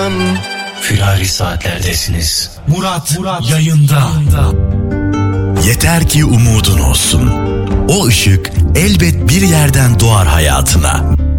Firari saatlerdesiniz. Murat yayında. Yeter ki umudun olsun. O ışık elbet bir yerden doğar hayatına.